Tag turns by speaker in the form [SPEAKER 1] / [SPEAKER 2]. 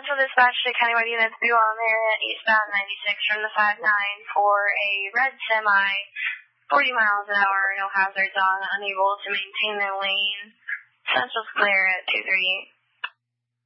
[SPEAKER 1] Central Dispatch to Countywide Units, be on there at eastbound 96 from the 5-9 for a red semi, 40 miles an hour, no hazards on, unable to maintain their lane. Central's clear at 238.